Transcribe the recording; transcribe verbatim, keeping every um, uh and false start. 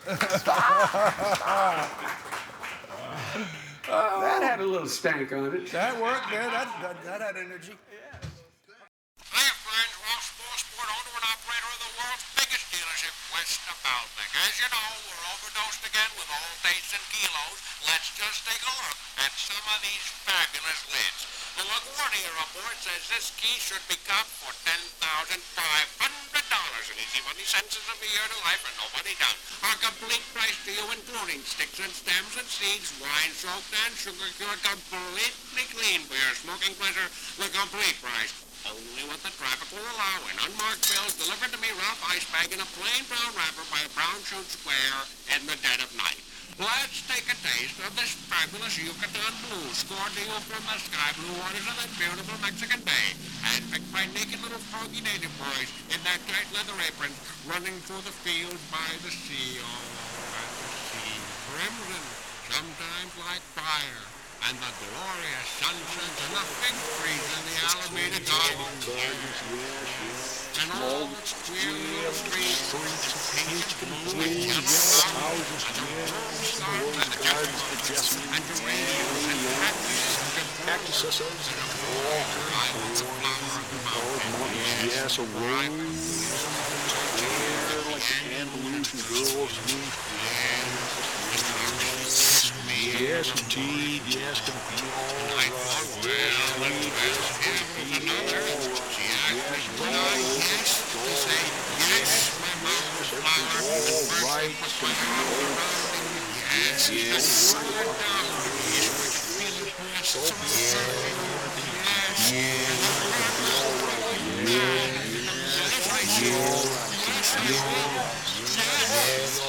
That had a little stank on it. That worked, man. That, that, that had energy. Hiya, friends. Ross Motorsport, owner and operator of the world's biggest dealership west of Baltic. As you know, we're overdosed again with all dates and kilos. Let's just take a look at some of these fabulous lids. The LaGuardia report says this key should be copped for ten thousand five hundred dollars, and easy money sentences of a year to life and nobody done. Our complete price to you, including sticks and stems and seeds, wine soaked and sugar cured, completely clean for your smoking pleasure. The complete price. Only what the traffic will allow in unmarked bills delivered to me Ralph Ice Bag in a plain brown wrapper by a brown shoe square in the dead of night. Let's take a taste of this fabulous Yucatan Blue scored to you from the sky blue waters of that beautiful Mexican Bay, and picked by naked little froggy native boys in their tight leather aprons running through the fields by the sea. Oh, and the sea crimson, sometimes like fire, and the glorious sunsets and the fig trees in the Alameda Gardens. And all the queer little streets, pink and blue and yellow houses, and the rose gardens and the jessamine, and geraniums and cactuses, and a flower, islands of flower of the mountain. Yes, a rose, like Andalusian girls. Yes, indeed, yes, can be all right. Well, and well, here was another. She asked me when I yes to say yes, my mouth was flower, and first right. it was my arms around me. Yes, yes, and word down. Yes, was feeling her so firm. Yes, and the heart was rolling down. Yes, I did. Yes, I did. Yes.